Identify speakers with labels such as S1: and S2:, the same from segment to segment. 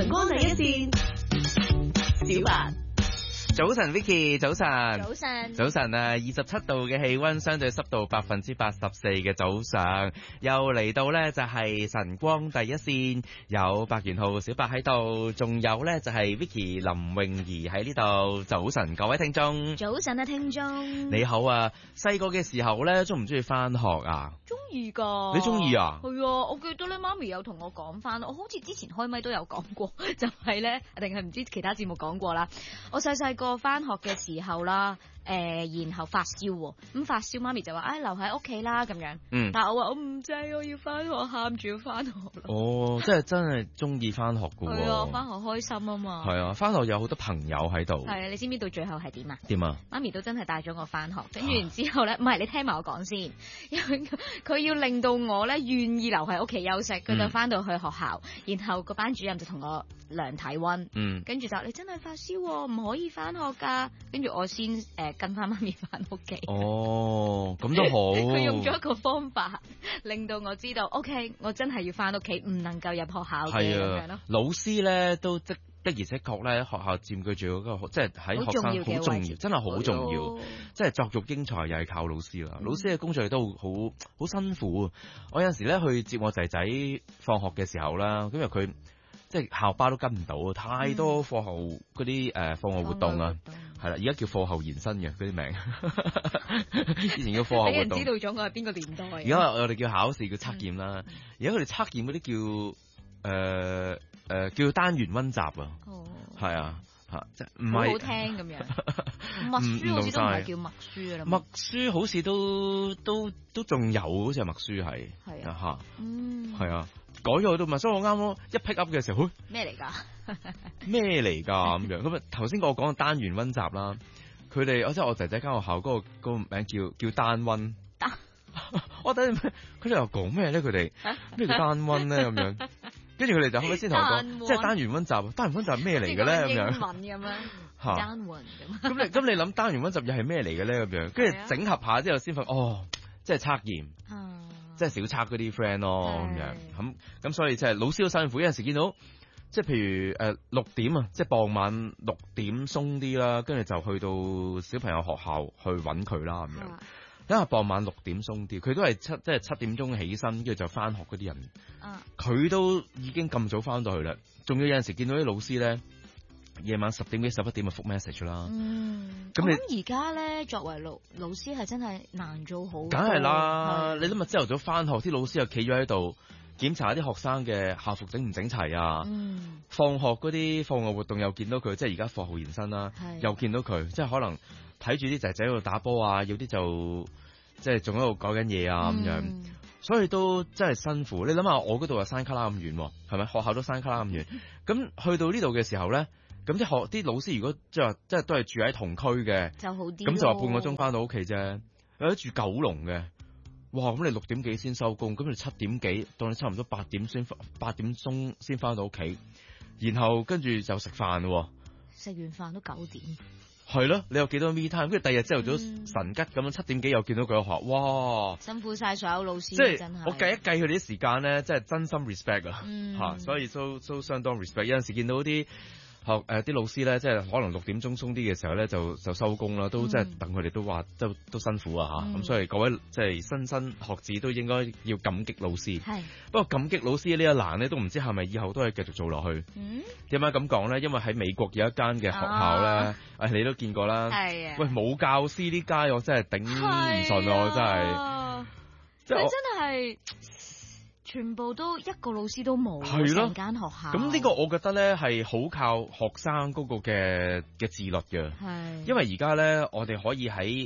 S1: 晨光第一線，小白。
S2: 早晨 Vicky， 早晨。
S3: 早晨。
S2: 早晨啊，27度嘅氣溫，相對濕度84%嘅早上，又嚟到呢就係晨光第一線，有白元浩小白喺度，仲有呢就係 Vicky 林詠儀喺呢度。早晨各位聽眾。
S3: 早晨啊，聽眾。
S2: 你好啊，細個嘅時候呢，中唔中意翻學啊？
S3: 中意噶。
S2: 你中意啊？
S3: 係啊，我記得咧，媽咪有同我講翻，我好似之前開咪都有講過，就係呢，定係唔知其他節目講過啦。我細個翻學嘅時候啦，然後發燒，咁發燒媽咪就話，留喺屋企啦咁樣。但係我話我唔制，我要翻學，喊住要翻學啦。
S2: 哦，即係真係中意翻學噶喎。
S3: 係啊，翻學開心啊嘛。
S2: 係啊，翻學有好多朋友喺度。
S3: 係啊，你知唔知到最後係點啊？
S2: 點啊？
S3: 媽咪都真係帶咗我翻學，跟住然之後咧，唔係你聽埋我講先，因為佢要令到我咧願意留喺屋企休息，佢就翻到去學校，然後個班主任就同我量體溫，跟住就你真係發燒喎，唔可以翻學㗎，跟住我先跟翻媽咪翻屋企。
S2: 哦，咁都好。
S3: 佢用咗一個方法令到我知道，OK， 我真係要翻屋企，唔能夠入學校嘅咁樣咯。
S2: 老師咧都的而且確咧，學校佔據住嗰個，即係喺學生好重要，真係好重要。即係作育英才又係靠老師啦。老師嘅工作亦都好辛苦。我有陣時咧去接我仔仔放學嘅時候啦，咁因為佢即係校巴都跟唔到，太多課後嗰啲課外活動啊，係啦，而家叫課後延伸嘅嗰啲名，以前叫課後活動。俾
S3: 人知道咗我係邊個年代。
S2: 而家我哋叫考試叫測驗啦，而家佢哋測驗嗰啲叫單元溫習啊，係啊，即係唔係
S3: 好聽咁樣。默書好似都唔係叫默書噶啦。
S2: 默書好似都仲有，好似係默書係。係啊，係啊，改咗都唔係，所以我啱啱一 pick up 嘅時候，
S3: 咩嚟㗎？
S2: 咩嚟㗎咁樣？咁啊頭先我講嘅單元溫習啦，佢哋即係我仔仔間學校嗰個名叫單溫。我等陣佢哋又講咩咧？佢哋咩叫單溫咧？咁樣。跟住佢哋就後尾先同我講，即係單元溫習，單元溫習係咩嚟嘅咧？咁樣
S3: 英文咁樣嚇，單元
S2: 咁你諗單元溫習又係咩嚟嘅咧？咁樣跟住整合下之後先發覺，即係測驗，即係小測嗰啲 friend 咯咁樣。咁所以即係老師好辛苦，有陣時見到即係譬如6點啊，即係傍晚6點鬆啲啦，跟住就去到小朋友學校去揾佢啦咁樣。因為傍晚6點鬆啲，佢都係即係7點鐘起身，跟住就翻學嗰啲人。佢都已經咁早翻到去啦，仲要有陣時見到啲老師咧，夜晚10點幾11點就覆 message 啦。
S3: 咁你而家咧作為老師係真係難做好。
S2: 梗係啦，你諗下朝頭早翻學，啲老師又企咗喺度檢查啲學生嘅校服整唔整齊啊。放學嗰啲課外活動又見到佢，即係而家課後延伸啦，又見到佢，即係可能睇住啲仔仔喺度打波啊，有啲就即係仲喺度講緊嘢啊咁樣，所以都真係辛苦。你諗下，我嗰度係山卡拉咁遠，係咪？學校都山卡拉咁遠，咁去到呢度嘅時候咧，咁啲老師如果即係都係住喺同區嘅，就好啲。咁就話半個鐘翻到屋企啫。有啲住九龍嘅，哇！咁你6點幾先收工，咁你7點幾，當你差唔多8點鐘先翻到屋企，然後跟住就食飯咯。
S3: 食完飯都9點。
S2: 係咯，你有幾多 me time？跟住第二日朝頭早神吉咁樣7點幾又見到佢喺學校，哇！
S3: 辛苦晒所有老師，
S2: 即係
S3: 真係
S2: 我計一計佢哋啲時間咧，真係真心 respect 啊！所以都相當 respect。有陣時見到啲啲老師咧，即係可能6點鐘鬆啲嘅時候咧，就收工啦，都即係等佢哋都話都辛苦啊嚇。咁所以各位即係新學子都應該要感激老師。不過感激老師呢一欄咧，都唔知係咪以後都係繼續做落去。點解咁講咧？因為喺美國有一間嘅學校咧，你都見過啦。喂，冇教師呢家我真係頂唔順喎，真係。
S3: 佢真係。全部都一個老師都冇，成間學校。
S2: 咁呢個我覺得咧係好靠學生嗰個嘅自律嘅。因為而家咧我哋可以喺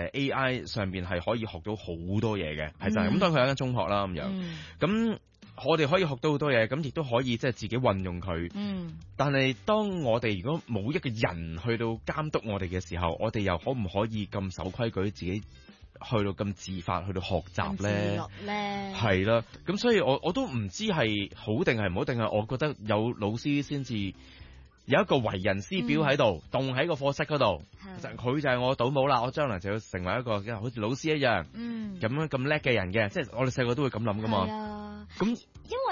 S2: AI 上邊係可以學到好多嘢嘅，係就係咁。當佢係一間中學啦咁樣，咁我哋可以學到好多嘢，咁亦都可以即係自己運用佢。但係當我哋如果冇一個人去到監督我哋嘅時候，我哋又可唔可以咁守規矩自己？去到咁自發去到學習咧，係啦，咁所以我都唔知係好定係唔好，定係我覺得有老師先至有一個為人師表喺度，棟喺個課室嗰度，佢就係我倒模啦，我將來就要成為一個好似老師一樣，咁叻嘅人嘅，即係我哋細個都會咁諗噶嘛。咁
S3: 因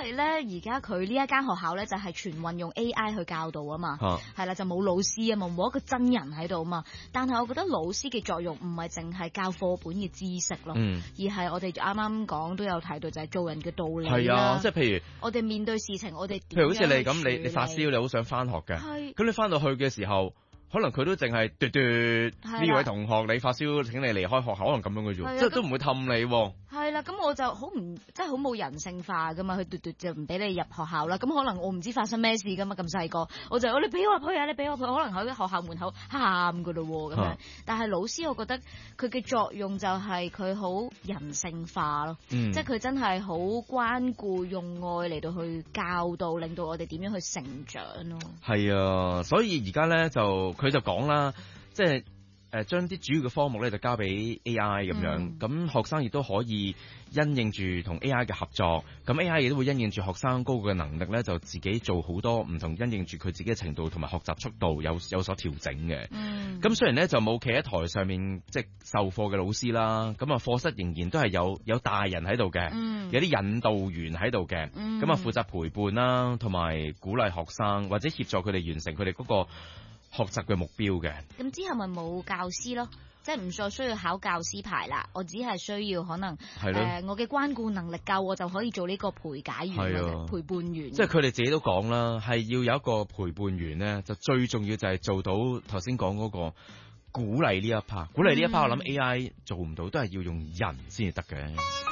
S3: 為咧而家佢呢一間學校咧就係全運用 AI 去教導啊嘛，係啦，就冇老師啊嘛，冇一個真人喺度啊嘛。但係我覺得老師嘅作用唔係淨係教課本嘅知識咯，而係我哋啱啱講都有提到就係做人嘅道理啦。係啊，
S2: 即係譬如
S3: 我哋面對事情，我哋
S2: 譬如好似你咁，你發燒，你好想翻學嘅，咁你翻到去嘅時候。可能佢都淨係嘟呢位同學，你發燒請你離開學校，可能咁樣嘅啫，即係都唔會氹你喎。係啦，
S3: 咁我就好唔即係好冇人性化噶嘛，佢嘟就唔俾你入學校啦。咁可能我唔知發生咩事噶嘛，咁細個我就你俾我入去啊，你俾我入去，可能喺學校門口喊噶咯喎咁樣。但係老師我覺得佢嘅作用就係佢好人性化咯，即係佢真係好關顧，用愛嚟到去教導，令到我哋點樣去成長咯。係
S2: 啊，所以而家咧佢就講啦，即係將啲主要嘅科目咧就交俾 AI 咁樣，咁學生亦都可以因應住同 AI 嘅合作，咁 AI 亦都會因應住學生高嘅能力咧，就自己做好多唔同，因應住佢自己嘅程度同埋學習速度有所調整嘅。咁雖然咧就冇企喺台上面即係授課嘅老師啦，咁啊課室仍然都係有大人喺度嘅，有啲引導員喺度嘅，咁啊負責陪伴啦，同埋鼓勵學生或者協助佢哋完成佢哋嗰個學習嘅目標嘅。
S3: 咁之後咪冇教師咯，即係唔再需要考教師牌啦。我只係需要可能我嘅關顧能力夠，我就可以做呢個陪解員或者陪伴員。
S2: 即係佢哋自己都講啦，係要有一個陪伴員咧，就最重要就係做到頭先講嗰個鼓勵呢一 part。鼓勵呢一 part，我諗 AI 做唔到，都係要用人先至得嘅。